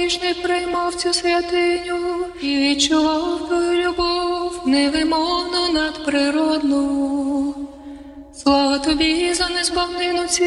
грішний приймав цю святиню і відчував твою любов невимовну надприродну. Слава тобі за незбавнину